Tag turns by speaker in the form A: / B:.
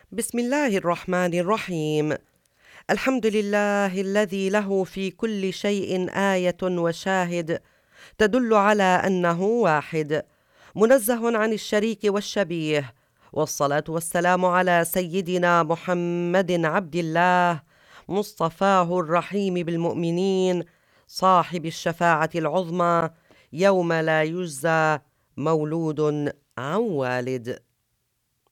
A: بسم الله الرحمن الرحيم. الحمد لله الذي له في كل شيء آية وشاهد تدل على أنه واحد، منزه عن الشريك والشبيه، والصلاة والسلام على سيدنا محمد عبد الله مصطفاه الرحيم بالمؤمنين، صاحب الشفاعة العظمى يوم لا يجزى مولود عن والد.